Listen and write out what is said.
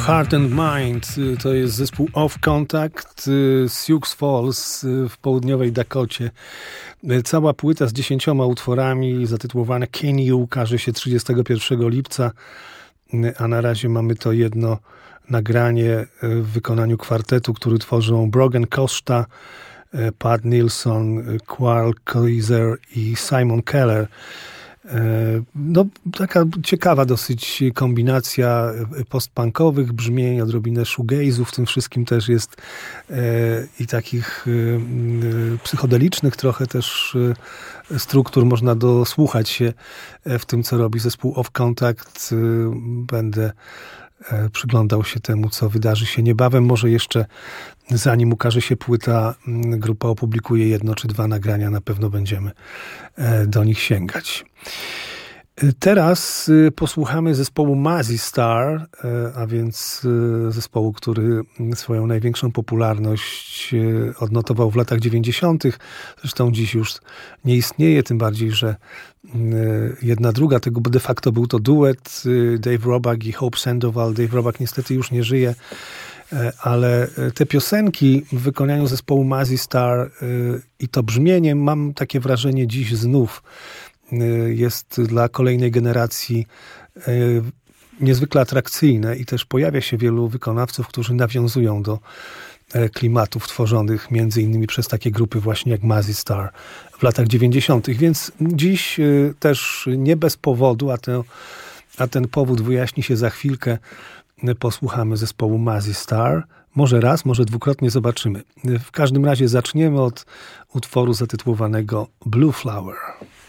Heart and Mind to jest zespół Off Contact, Sioux Falls w południowej Dakocie. Cała płyta z 10 utworami zatytułowana Can You ukaże się 31 lipca, a na razie mamy to jedno nagranie w wykonaniu kwartetu, który tworzą Brogan Costa, Pat Nilsson, Carl Kaiser i Simon Keller. No, taka ciekawa dosyć kombinacja postpunkowych brzmień, odrobinę shoegaze'u w tym wszystkim też jest i takich psychodelicznych trochę też struktur można dosłuchać się w tym, co robi zespół Off Contact. Będę przyglądał się temu, co wydarzy się niebawem. Może jeszcze zanim ukaże się płyta, grupa opublikuje 1 czy 2 nagrania. Na pewno będziemy do nich sięgać. Teraz posłuchamy zespołu Mazzy Star, a więc zespołu, który swoją największą popularność odnotował w latach 90. Zresztą dziś już nie istnieje, tym bardziej, że jedna druga tego de facto był to duet Dave Roback i Hope Sandoval. Dave Roback niestety już nie żyje, ale te piosenki w wykonaniu zespołu Mazzy Star i to brzmienie, mam takie wrażenie, dziś znów jest dla kolejnej generacji niezwykle atrakcyjne i też pojawia się wielu wykonawców, którzy nawiązują do klimatów tworzonych między innymi przez takie grupy właśnie jak Mazzy Star w latach 90. Więc dziś też nie bez powodu, a ten powód wyjaśni się za chwilkę, posłuchamy zespołu Mazzy Star. Może raz, może dwukrotnie, zobaczymy. W każdym razie zaczniemy od utworu zatytułowanego Blue Flower.